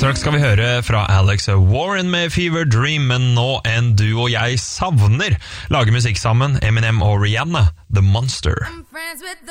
Straks skal vi høre fra Alex Warren med Fever Dream, men nå en du og jeg savner. Lager musikk sammen, Eminem og Rihanna, The Monster.